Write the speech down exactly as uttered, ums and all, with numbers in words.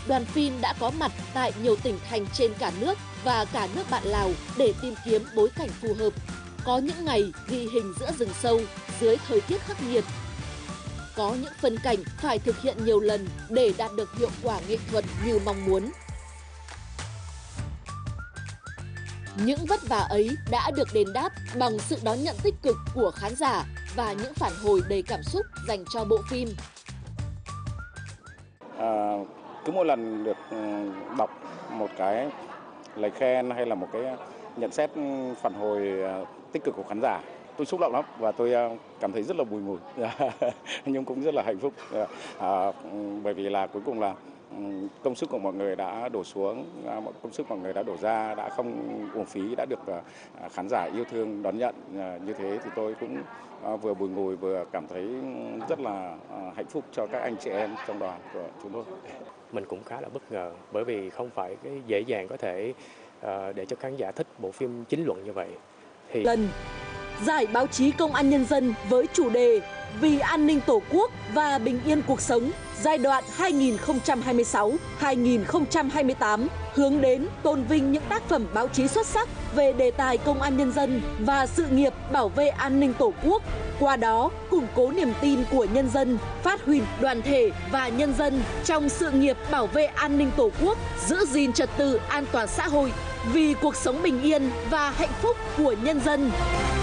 đoàn phim đã có mặt tại nhiều tỉnh thành trên cả nước và cả nước bạn Lào để tìm kiếm bối cảnh phù hợp. Có những ngày ghi hình giữa rừng sâu, dưới thời tiết khắc nghiệt. Có những phân cảnh phải thực hiện nhiều lần để đạt được hiệu quả nghệ thuật như mong muốn. Những vất vả ấy đã được đền đáp bằng sự đón nhận tích cực của khán giả và những phản hồi đầy cảm xúc dành cho bộ phim. À, cứ mỗi lần được đọc một cái lời khen hay là một cái nhận xét phản hồi tích cực của khán giả, tôi xúc động lắm và tôi cảm thấy rất là bùi ngùi nhưng cũng rất là hạnh phúc, à, bởi vì là cuối cùng là công sức của mọi người đã đổ xuống, công sức mọi người đã đổ ra đã không uổng phí, đã được khán giả yêu thương đón nhận như thế thì tôi cũng vừa bùi ngùi vừa cảm thấy rất là hạnh phúc cho các anh chị em trong đoàn của chúng tôi. Mình cũng khá là bất ngờ bởi vì không phải cái dễ dàng có thể uh, để cho khán giả thích bộ phim chính luận như vậy. Thì lần Giải báo chí Công an Nhân dân với chủ đề Vì an ninh Tổ quốc và bình yên cuộc sống giai đoạn hai nghìn không trăm hai mươi sáu đến hai nghìn không trăm hai mươi tám hướng đến tôn vinh những tác phẩm báo chí xuất sắc về đề tài công an nhân dân và sự nghiệp bảo vệ an ninh Tổ quốc, qua đó củng cố niềm tin của nhân dân, phát huy đoàn thể và nhân dân trong sự nghiệp bảo vệ an ninh Tổ quốc, giữ gìn trật tự an toàn xã hội vì cuộc sống bình yên và hạnh phúc của nhân dân.